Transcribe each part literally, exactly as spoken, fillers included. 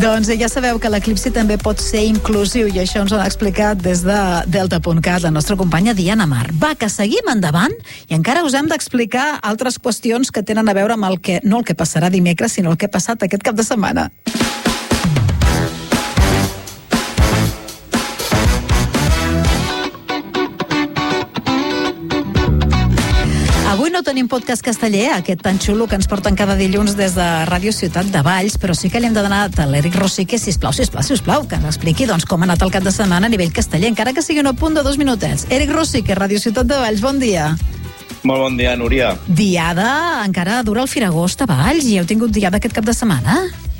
Doncs ja sabeu que l'eclipsi també pot ser inclusiu i això ens ho ha explicat des de Delta punt cat la nostra companya Diana Mar. Va, que seguim endavant i encara us hem d'explicar altres qüestions que tenen a veure amb el que, no el que passarà dimecres, sinó el que ha passat aquest cap de setmana. Avui no tenim podcast casteller, aquest tan xulo que ens porten cada dilluns des de Ràdio Ciutat de Valls, però sí que li hem de donar a l'Eric Rosique, sisplau, sisplau, sisplau, que ens expliqui doncs, com ha anat el cap de setmana a nivell casteller, encara que sigui un punt de dos minutets. Eric Rosique, Ràdio Ciutat de Valls, bon dia. Molt bon dia, Núria. Diada, encara dura el Firagost a Valls i heu tingut diada aquest cap de setmana?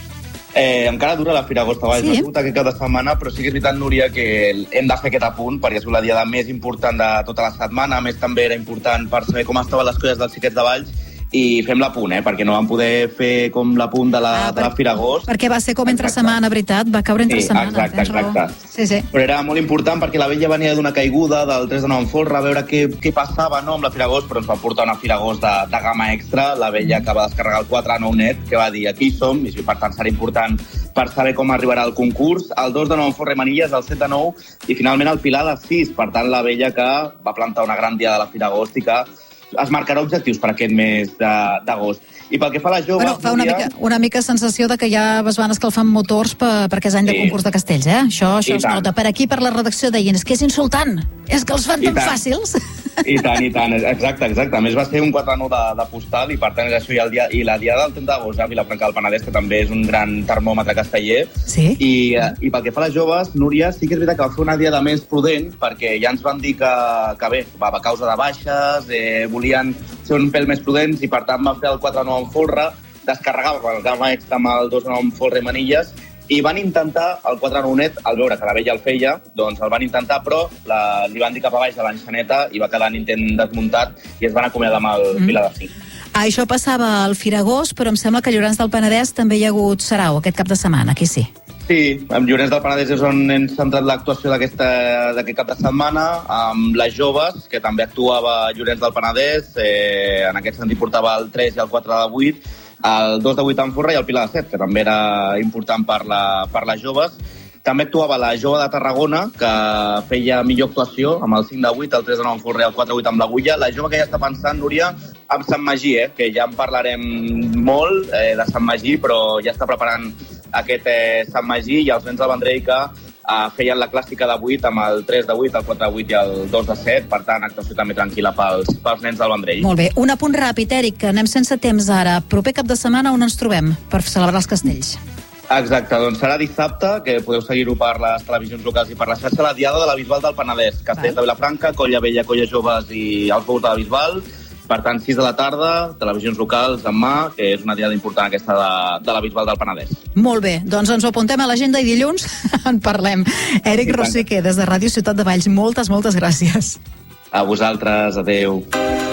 Eh, encara dura la Firagost a Valls, sí? No ha sigut aquest cap de setmana, però sí que és veritat, Núria, que hem de fer aquest apunt, perquè és la diada més important de tota la setmana, a més també era important per saber com estaven les coses dels xiquets de Valls, i fem l'apunt, eh? Perquè no vam poder fer com l'apunt de la, ah, per, de la Firagost. Perquè va ser com entre exacte. Setmana, veritat? Va caure entre sí, setmana. Exacte, exacte. Sí, sí. Però era molt important perquè la vella venia d'una caiguda del tres de nou en folre, a veure què, què passava, no?, amb la Firagost, però ens va portar una Firagost de, de gamma extra, la vella que va descarregar el quatre de nou net, que va dir aquí som, i per tant serà important per saber com arribarà el concurs, el dos de nou en folre i manilles, el set de nou, i finalment el Pilar de sis, per tant la vella que va plantar una gran dia de la Firagost i que es marcarà objectius per aquest mes d'agost. I pel que fa a les joves... Bueno, fa una, dia... mica, una mica sensació de que ja es van escalfant motors per, perquè és any sí. de concurs de castells, eh? Això, això es nota. Per aquí, per la redacció, deien, és que és insultant, és que els fan tan fàcils. I tant, i tant, exacte, exacte. A més va ser un quatre nou de, de postal i per tant és això i, el dia, i la diada del trenta d'agost a Vilafranca del Penedès, que també és un gran termòmetre casteller. Sí. I, i pel que fa a les joves, Núria, sí que és veritat que va fer una diada més prudent perquè ja ens van dir que, que bé, va a causa de baixes, eh, volien ser un pèl més prudents i per tant van fer el quatre nou en folre, descarregava el gamma extra amb el dos nou en folre i manilles i van intentar el quatre nou net, al veure que la vella el feia, doncs el van intentar, però la, li van dir cap a baix de l'enxaneta i va quedar en intent desmuntat i es van acomiadar amb el mm. Pilar de cinc. Ah, això passava al Firagost, però em sembla que a Llorenç del Penedès també hi ha hagut sarau aquest cap de setmana, aquí sí. Sí, amb Llorenç del Penedès és on hem centrat l'actuació d'aquest cap de setmana, amb les joves, que també actuava a Llorenç del Penedès, eh, en aquest sentit portava el tres i el quatre de vuit, el dos de vuit en folre i el Pilar de set, que també era important per, la, per les joves. També actuava la jove de Tarragona, que feia millor actuació, amb el cinc de vuit, el tres de nou en folre i el quatre de vuit amb l'agulla. La jove que ja està pensant, Núria, amb Sant Magí, eh, que ja en parlarem molt eh, de Sant Magí, però ja està preparant aquest eh, Sant Magí i els nens del Vendrell que eh, feien la clàssica de vuit amb el tres de vuit, el quatre de vuit i el dos de set, per tant, actuació també tranquil·la pels, pels nens del Vendrell. Molt bé, un apunt ràpid, Eric, que anem sense temps ara. Proper cap de setmana on ens trobem per celebrar els castells? Exacte, doncs serà dissabte, que podeu seguir-ho per les televisions locals i per la xarxa, la diada de la Bisbal del Penedès, Castells de Vilafranca, Colla Vella, Colla Joves i els bous de la Bisbal. Per tant, sis de la tarda, televisions locals demà, que és una diada important aquesta de, de la Bisbal del Penedès. Molt bé, doncs ens ho apuntem a l'agenda i dilluns en parlem. Eric Rosique, des de Ràdio Ciutat de Valls, moltes, moltes gràcies. A vosaltres, adeu.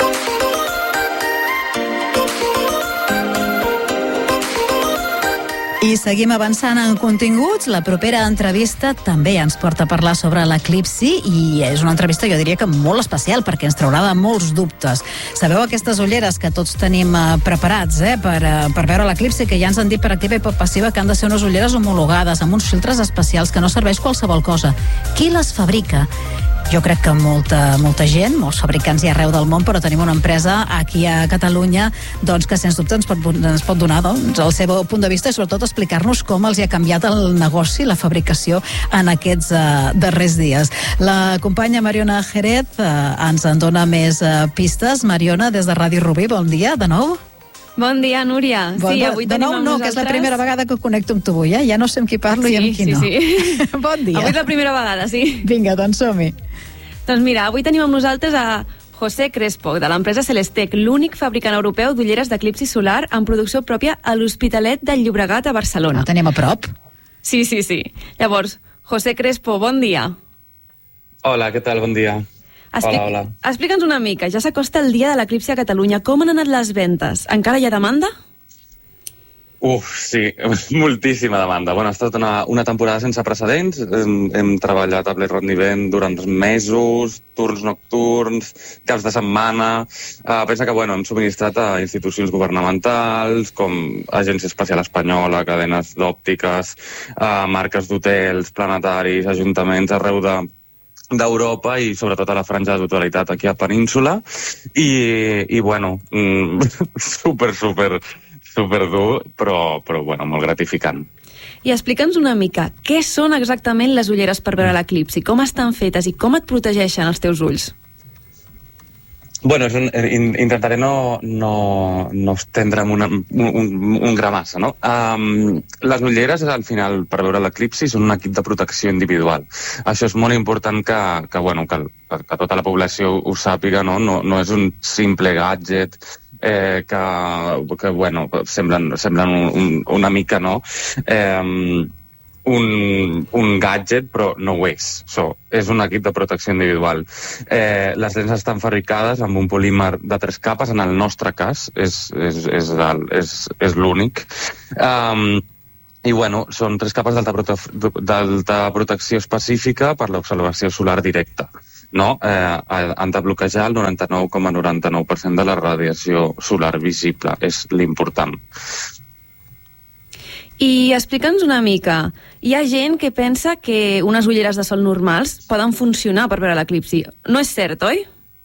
I seguim avançant en continguts. La propera entrevista també ens porta a parlar sobre l'eclipsi i és una entrevista, jo diria que molt especial, perquè ens traurà de molts dubtes. Sabeu aquestes ulleres que tots tenim eh, preparats eh, per, eh, per veure l'eclipsi, que ja ens han dit per activa i per passiva que han de ser unes ulleres homologades, amb uns filtres especials, que no serveix qualsevol cosa. Qui les fabrica? Jo crec que molta, molta gent, molts fabricants hi arreu del món, però tenim una empresa aquí a Catalunya doncs, que sens dubte ens pot, ens pot donar doncs, el seu punt de vista i sobretot explicar-nos com els hi ha canviat el negoci, la fabricació en aquests uh, darrers dies. La companya Mariona Jerez uh, ens en dona més uh, pistes. Mariona, des de Ràdio Rubí, bon dia de nou. Bon dia, Núria. Bon, sí, avui de nou no, nosaltres... que és la primera vegada que connecto amb tu avui, eh? Ja no sé amb qui parlo sí, i amb qui sí, no. Sí. Bon dia. Avui és la primera vegada, sí. Vinga, doncs som-hi. Doncs mira, avui tenim amb nosaltres a José Crespo, de l'empresa Celestec, l'únic fabricant europeu d'ulleres d'eclipsi solar amb producció pròpia a l'Hospitalet del Llobregat a Barcelona. El tenim a prop. Sí, sí, sí. Llavors, José Crespo, bon dia. Hola, què tal? Bon dia. Expli... Hola, hola. Explica'ns una mica, ja s'acosta el dia de l'eclipsi a Catalunya. Com han anat les ventes? Encara hi ha demanda? Uf, sí, moltíssima demanda. Bueno, ha estat una, una temporada sense precedents. Hem, hem treballat a ple rendiment durant mesos, turns nocturns, caps de setmana. Uh, pensa que, bueno, hem subministrat a institucions governamentals, com Agència Espacial Espanyola, cadenes d'òptiques, uh, marques d'hotels, planetaris, ajuntaments arreu de d'Europa i sobretot a la franja de totalitat aquí a Península. I, i bueno, mm, super, super... superdur, però, però bueno, molt gratificant. I explica'ns una mica, què són exactament les ulleres per veure l'eclipsi? Com estan fetes i com et protegeixen els teus ulls? Bueno, és un, in, intentaré no, no, no estendre'm una, un, un gra massa, no? Um, les ulleres, al final, per veure l'eclipsi, són un equip de protecció individual. Això és molt important que, que, bueno, que, que tota la població ho sàpiga, no? No, no és un simple gadget eh, que, que, bueno, semblen, semblen un, un, una mica, no? Eh, Un, un gadget, però no ho és. So, és un equip de protecció individual. Eh, les lents estan fabricades amb un polímer de tres capes, en el nostre cas, és, és, és, el, és, és l'únic. Um, I, bueno, són tres capes d'alta prote d'alta protecció específica per l'observació solar directa. No? Eh, han de bloquejar el noranta-nou coma noranta-nou per cent de la radiació solar visible. És l'important. I explica'ns una mica, hi ha gent que pensa que unes ulleres de sol normals poden funcionar per veure l'eclipsi. No és cert, oi?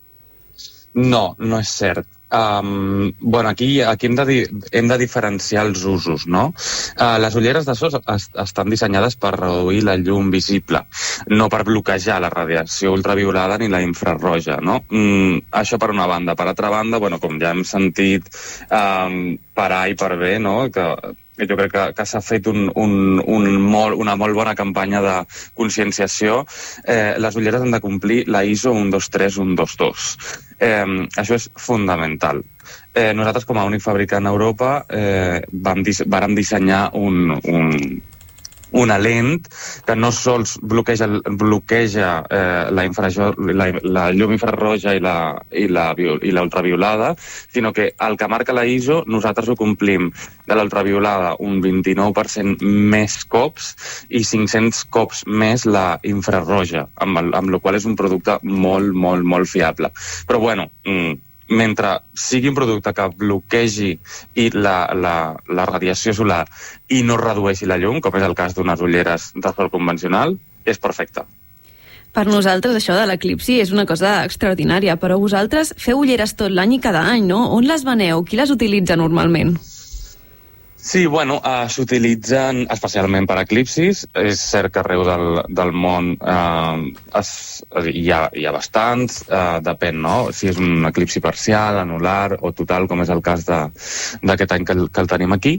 No, no és cert. Um, bueno, aquí, aquí hem, de di hem de diferenciar els usos, no? Uh, les ulleres de sol es estan dissenyades per reduir la llum visible, no per bloquejar la radiació ultraviolada ni la infrarroja, no? Mm, això per una banda. Per altra banda, bueno, com ja hem sentit um, per A i per B, no?, que jo crec que, que s'ha fet un, un, un molt, una molt bona campanya de conscienciació. Eh, les ulleres han de complir la I S O un dos tres un dos dos. Eh, això és fundamental. Eh, nosaltres, com a únic fabricant a Europa, eh, vam, dise vam dissenyar un, un, una lent que no sols bloqueja, bloqueja eh, la, la, la llum infrarroja i la, i la, i la ultraviolada, sinó que el que marca la I S O nosaltres ho complim de l'ultraviolada un vint-i-nou per cent més cops i cinc-cents cops més la infrarroja, amb, el, amb la qual és un producte molt, molt, molt fiable. Però bueno, mm, mentre sigui un producte que bloquegi i la, la, la radiació solar i no redueixi la llum, com és el cas d'unes ulleres de sol convencional, és perfecte. Per nosaltres això de l'eclipsi és una cosa extraordinària, però vosaltres feu ulleres tot l'any i cada any, no? On les veneu? Qui les utilitza normalment? Sí, bueno, uh, s'utilitzen especialment per eclipsis. És cert que arreu del, del món uh, es, hi, ha, hi ha bastants, uh, depèn, no?, si és un eclipsi parcial, anular o total, com és el cas d'aquest any que el, que el tenim aquí.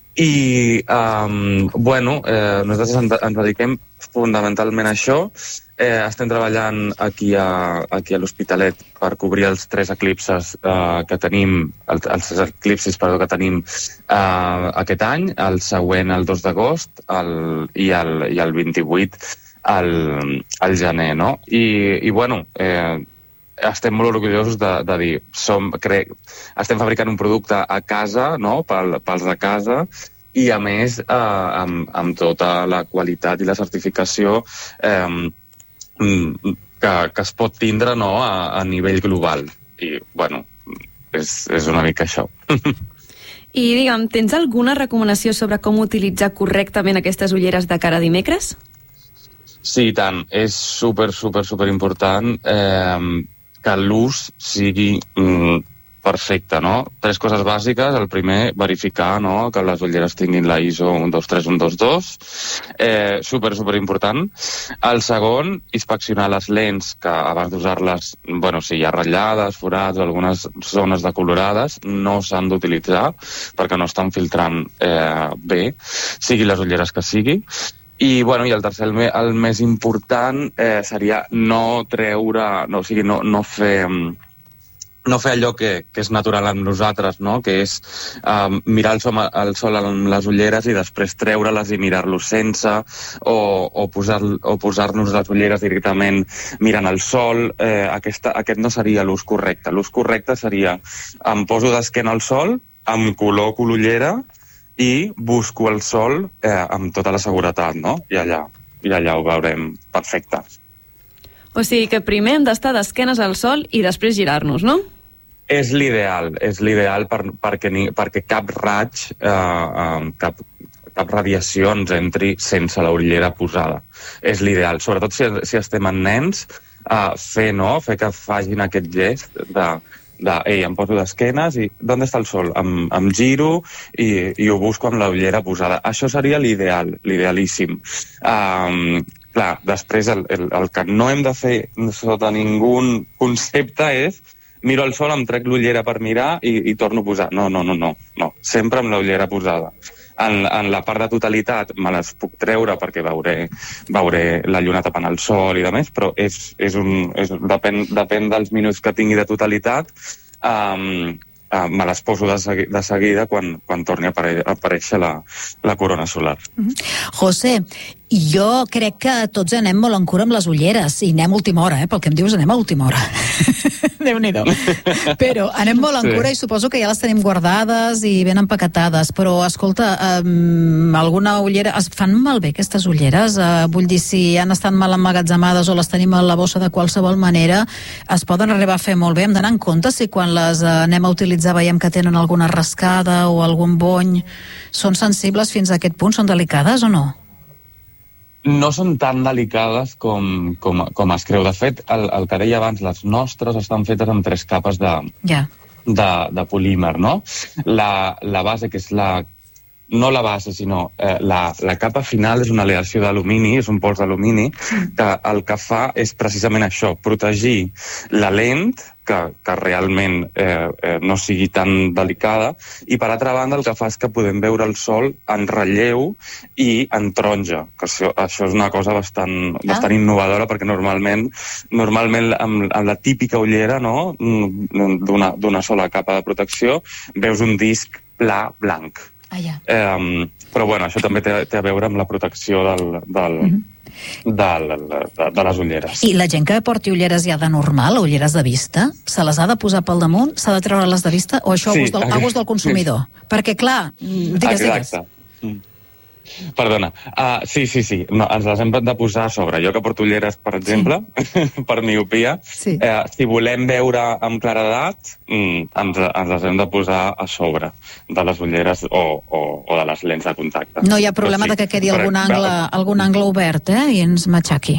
I, um, bueno, eh, nosaltres ens, ens dediquem fonamentalment a això. Eh, estem treballant aquí a, aquí a l'Hospitalet per cobrir els tres eclipses eh, que tenim, el, els tres eclipsis, perdó, que tenim eh, aquest any, el següent el dos d'agost i, el, i el vint-i-vuit al, al gener, no? I, i bueno, eh, estem molt orgullosos de, de dir, som, crec, estem fabricant un producte a casa, no?, Pel, pels de casa, i a més eh, amb, amb tota la qualitat i la certificació eh, que, que es pot tindre, no?, a, a nivell global. I, bueno, és, és una mica això. I, digue'm, tens alguna recomanació sobre com utilitzar correctament aquestes ulleres de cara a dimecres? Sí, i tant. És super, super, super important eh, que l'ús sigui mm, perfecte, no? Tres coses bàsiques. El primer, verificar, no?, que les ulleres tinguin la I S O un dos tres un dos dos. Eh, super, super important. El segon, inspeccionar les lents, que abans d'usar-les, bueno, si hi ha ratllades, forats o algunes zones decolorades, no s'han d'utilitzar perquè no estan filtrant eh, bé, sigui les ulleres que sigui. I, bueno, i el tercer, el, me, el més important, eh, seria no treure, no, o sigui, no, no fer... no fer allò que, que és natural en nosaltres, no?, que és um, mirar el sol, el sol amb les ulleres i després treure-les i mirar-los sense, o, o posar-nos o posar les ulleres directament mirant el sol. Eh, aquesta, aquest no seria l'ús correcte. L'ús correcte seria em poso d'esquena al sol, em col·loco l'ullera i busco el sol eh, amb tota la seguretat, no? I allà, i allà ho veurem perfecte. O sigui que primer hem d'estar d'esquenes al sol i després girar-nos, no? És l'ideal, és l'ideal per, perquè, ni, perquè cap raig, eh, eh, cap, cap radiació ens entri sense la ullera posada. És l'ideal, sobretot si, si estem en nens, eh, fer, no? fer que facin aquest gest de, de ei, em poso d'esquenes i d'on està el sol? Em, em giro i, i ho busco amb la ullera posada. Això seria l'ideal, l'idealíssim. Um, clar, després el, el, el que no hem de fer sota ningú concepte és miro el sol, em trec l'ullera per mirar i, i torno a posar. No, no, no, no, no. Sempre amb la ullera posada. En, en la part de totalitat me les puc treure perquè veuré, veuré la lluna tapant el sol i de més, però és, és un, és, depèn, depèn dels minuts que tingui de totalitat. Um, uh, me les poso de, segui, de seguida quan, quan torni a, apare a aparèixer la, la corona solar. Mm-hmm. José, jo crec que tots anem molt en cura amb les ulleres i anem a última hora, eh? Pel que em dius anem a última hora. Déu-n'hi-do. Però anem molt en cura sí. I suposo que ja les tenim guardades i ben empaquetades, però escolta, um, alguna ullera... Es fan malbé aquestes ulleres? Uh, vull dir, si han estat mal emmagatzemades o les tenim a la bossa de qualsevol manera, es poden arribar a fer molt bé. Hem d'anar en compte si quan les uh, anem a utilitzar veiem que tenen alguna rascada o algun bony. Són sensibles fins a aquest punt? Són delicades o no? No són tan delicades com, com, com es creu. De fet, el, el que deia abans, les nostres estan fetes amb tres capes de, yeah. de, de polímer, no? La, la base, que és la... No la base, sinó eh, la, la capa final és una aleació d'alumini, és un pols d'alumini, que el que fa és precisament això, protegir la lent, que, que realment eh, eh, no sigui tan delicada, i per altra banda el que fa és que podem veure el sol en relleu i en taronja, que això, això és una cosa bastant, ah. bastant innovadora, perquè normalment, normalment amb, amb la típica ullera, no?, d'una, d'una sola capa de protecció, veus un disc pla blanc. Ah, ja. eh, però bueno, això també té, té a veure amb la protecció del, del, mm-hmm. del, de, de, de les ulleres. I la gent que porti ulleres ja de normal, ulleres de vista, se les ha de posar pel damunt? S'ha de treure les de vista? O això sí, a gust del, a gust del consumidor? Sí. Perquè clar, digues, digues. Exacte. Perdona. Uh, sí, sí, sí. No, ens les hem de posar a sobre. Jo que porto ulleres, per exemple, sí. per miopia, sí. eh, si volem veure amb claredat, mm, ens, ens les hem de posar a sobre de les ulleres o, o, o de les lents de contacte. No hi ha problema sí, de que quedi algun angle, algun angle obert, eh? I ens matxaqui.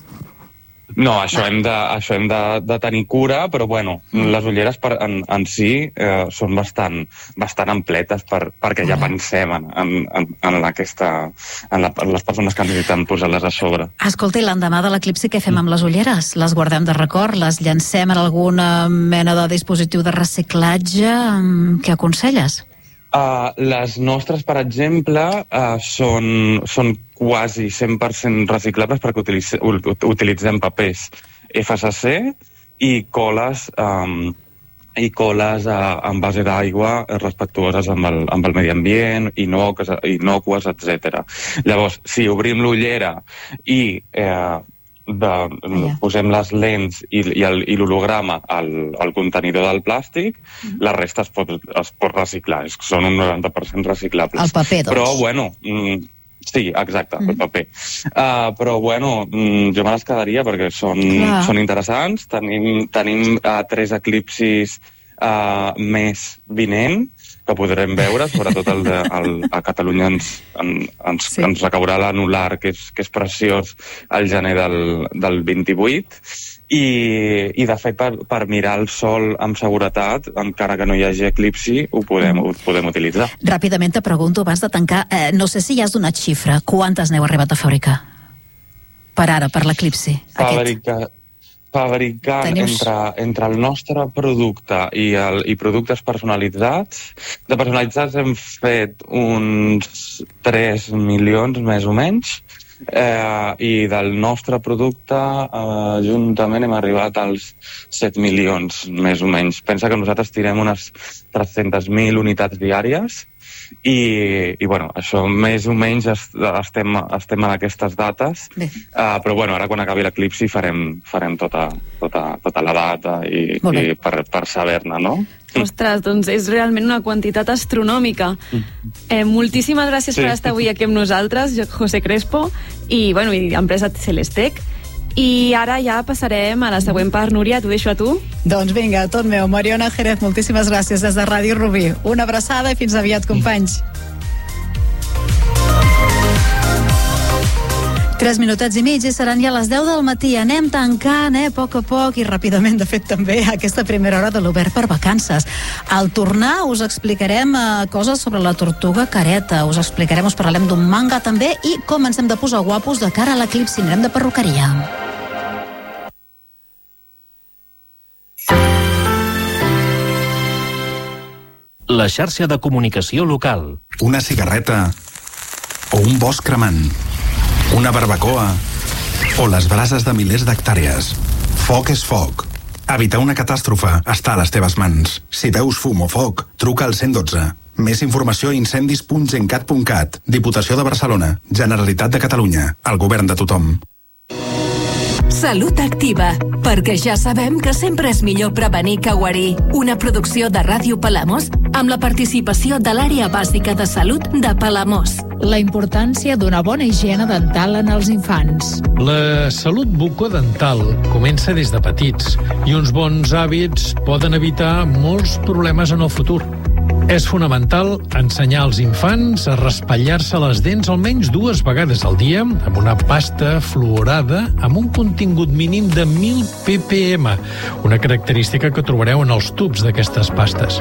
No, això hem de, això hem de, de tenir cura, però bueno, mm. les ulleres per, en, en si eh, són bastant, bastant ampletes per, perquè ja pensem en, en, en, en, aquesta, en, la, en les persones que necessiten posar-les a sobre. Escolta, i l'endemà de l'eclipsi què fem amb les ulleres? Les guardem de record? Les llancem en alguna mena de dispositiu de reciclatge? Què aconselles? Uh, les nostres, per exemple, uh, són, són quasi cent per cent reciclables perquè utilitz, utilitzem papers F S C i coles, um, i coles uh, en base d'aigua respectuoses amb el, amb el medi ambient, inocues, inocues, etcètera. Llavors, si obrim l'ullera i eh, de, yeah. posem les lents i, i, el, i l'holograma al, al contenidor del plàstic, mm-hmm. la resta es pot, es pot reciclar. Són un noranta per cent reciclables. El paper, doncs. Però, bueno... Mm, sí, exacte, mm-hmm. el paper. Uh, però, bueno, mm, jo me les quedaria perquè són, són interessants. Tenim, tenim uh, tres eclipsis uh, més vinent que podrem veure, sobretot el de, el, a Catalunya ens, en, ens, sí. ens recaurà l'anular, que és, que és preciós, al gener del, del vint-i-vuit, i, i de fet per, per mirar el sol amb seguretat, encara que no hi hagi eclipsi, ho podem, ho podem utilitzar. Ràpidament te pregunto, abans de tancar, eh, no sé si ja has donat xifra, quantes n'heu arribat a fabricar? Per ara, per l'eclipsi. Fabricar... Fabricant Tenius... entre, entre el nostre producte i, el, i productes personalitzats. De personalitzats hem fet uns tres milions, més o menys, eh, i del nostre producte eh, juntament hem arribat als set milions, més o menys. Pensa que nosaltres tirem unes tres-centes mil unitats diàries, i, i bueno, això més o menys est, estem, estem en aquestes dates, uh, però bueno, ara quan acabi l'eclipsi farem, farem tota, tota, tota la data i, i per, per saber-ne, no? Ostres, doncs és realment una quantitat astronòmica. Eh, moltíssimes gràcies sí. per estar avui aquí amb nosaltres, José Crespo, i, bueno, i empresa Celestec. I ara ja passarem a la següent part. Núria, t'ho deixo a tu. Doncs vinga, tot meu. Mariona Jerez, moltíssimes gràcies des de Ràdio Rubí. Una abraçada i fins aviat, companys. Tres minutets i mig i seran ja les deu del matí. Anem tancant, eh, a poc a poc i ràpidament, de fet, també aquesta primera hora de l'Obert per Vacances. Al tornar us explicarem eh, coses sobre la tortuga careta, us explicarem, us parlarem d'un manga també i com ens hem de posar guapos de cara a l'eclipsi. Anirem de perruqueria. La xarxa de comunicació local. Una cigarreta o un bosc cremant. Una barbacoa o les brases de milers d'hectàrees. Foc és foc. Evitar una catàstrofe està a les teves mans. Si veus fum o foc, truca al cent i dotze. Més informació a incendis punt gencat punt cat. Diputació de Barcelona. Generalitat de Catalunya. El govern de tothom. Salut Activa, perquè ja sabem que sempre és millor prevenir que guarir. Una producció de Ràdio Palamós amb la participació de l'Àrea Bàsica de Salut de Palamós. La importància d'una bona higiene dental en els infants. La salut bucodental comença des de petits i uns bons hàbits poden evitar molts problemes en el futur. És fonamental ensenyar als infants a raspallar-se les dents almenys dues vegades al dia amb una pasta fluorada amb un contingut mínim de mil ppm, una característica que trobareu en els tubs d'aquestes pastes.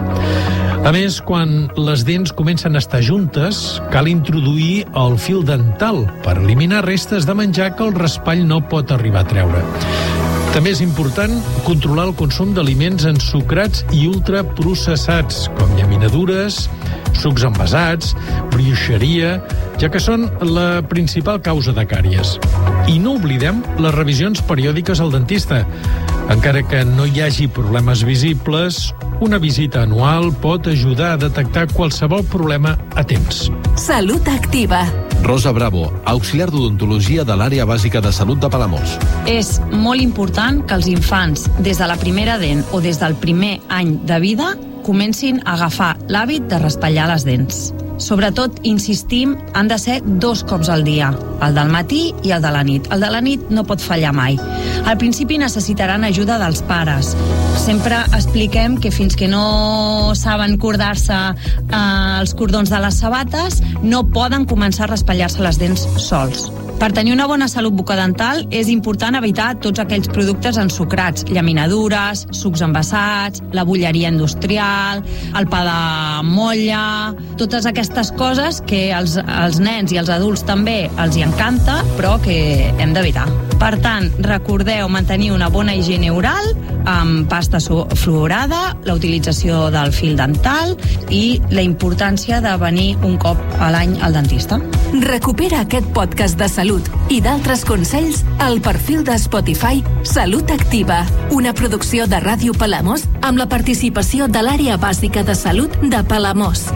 A més, quan les dents comencen a estar juntes, cal introduir el fil dental per eliminar restes de menjar que el raspall no pot arribar a treure. També és important controlar el consum d'aliments ensucrats i ultraprocessats, com llaminadures, sucs envasats, brioixeria, ja que són la principal causa de càries. I no oblidem les revisions periòdiques al dentista. Encara que no hi hagi problemes visibles, una visita anual pot ajudar a detectar qualsevol problema a temps. Salut Activa. Rosa Bravo, auxiliar d'odontologia de l'Àrea Bàsica de Salut de Palamós. És molt important que els infants, des de la primera dent o des del primer any de vida, comencin a agafar l'hàbit de raspallar les dents. Sobretot, insistim, han de ser dos cops al dia, el del matí i el de la nit. El de la nit no pot fallar mai. Al principi necessitaran ajuda dels pares. Sempre expliquem que fins que no saben cordar-se eh, els cordons de les sabates, no poden començar a raspallar-se les dents sols. Per tenir una bona salut bucodental és important evitar tots aquells productes ensucrats, llaminadures, sucs envasats, la bulleria industrial, el pa de motlla, totes aquestes coses que als, als nens i als adults també els hi encanta, però que hem d'evitar. Per tant, recordeu mantenir una bona higiene oral amb pasta fluorada, la utilització del fil dental i la importància de venir un cop a l'any al dentista. Recupera aquest podcast de salut i d'altres consells al perfil de Spotify Salut Activa, una producció de Ràdio Palamós amb la participació de l'Àrea Bàsica de Salut de Palamós.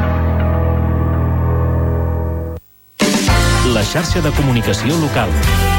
La xarxa de comunicació local.